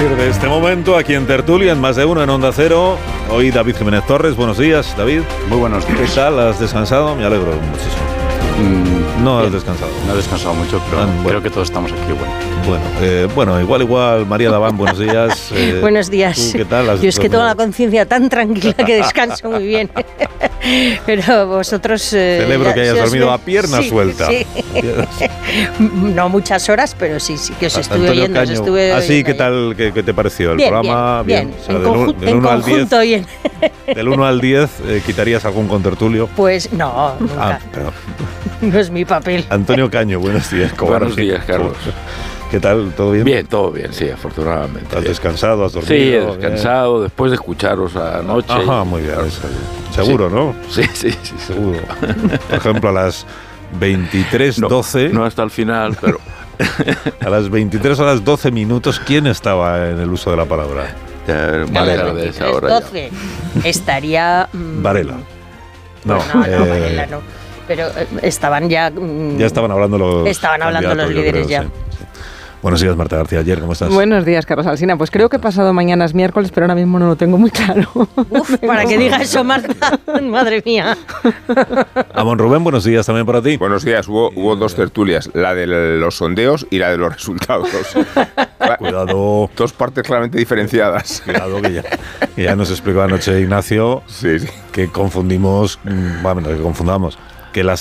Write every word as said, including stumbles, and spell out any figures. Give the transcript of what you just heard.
partir de este momento, aquí en Tertulia, en Más de Uno, en Onda Cero, hoy David Jiménez Torres. Buenos días, David. Muy buenos días. ¿Qué tal? ¿Has descansado? Me alegro muchísimo. Mm, no bien. has descansado. No he descansado mucho, pero Ah, bueno. creo que todos estamos aquí. Bueno, Bueno, eh, bueno, igual, igual, María Daván, buenos días. Eh, Buenos días. ¿tú qué tal? ¿Has Yo es que tengo la dormido? conciencia tan tranquila que descanso muy bien. Pero vosotros... Eh, Celebro ya- que hayas si os dormido ve- a pierna sí, suelta. sí. No muchas horas, pero sí, sí, que os estuve Antonio oyendo. Os Caño. estuve ¿Ah, sí? oyendo ¿Qué ayer. tal? ¿Qué, qué te pareció el Bien, programa? bien, bien. O sea, En, del conju- un- del en uno al diez, conjunto bien. del uno al diez, eh, ¿quitarías algún contertulio? Pues no, nunca. Ah, pero- No es mi papel. Antonio Caño, buenos días. ¿Cómo Buenos vas? días, Carlos. ¿Qué tal? ¿Todo bien? Bien, todo bien, sí, afortunadamente. ¿Has bien. descansado? ¿Has dormido? Sí, he Bien. descansado después de escucharos anoche. Ajá, muy bien. eso. Seguro, ¿no? Sí, sí, sí. Seguro. Por ejemplo, a las veintitrés doce, No, no hasta el final, pero a las veintitrés horas doce minutos, ¿quién estaba en el uso de la palabra? ya, A más las tarde es ahora ya. doce estaría... mm, Varela. No, No, no, eh, Varela no. Pero eh, estaban ya... mm, ya estaban hablando los Estaban hablando candidatos, los yo líderes creo, ya. sí, sí. Buenos días, Marta García. Ayer, ¿cómo estás? Buenos días, Carlos Alsina. Pues creo que pasado mañana es miércoles, pero ahora mismo no lo tengo muy claro. Uf, para que diga eso, Marta. Madre mía. Amon Rubén, buenos días también para ti. Buenos días, hubo, hubo dos tertulias, la de los sondeos y la de los resultados. Cla- Cuidado, Dos partes claramente diferenciadas. cuidado, que ya, que ya nos explicó anoche Ignacio Sí, sí. que confundimos, mm, bueno, que confundamos, que las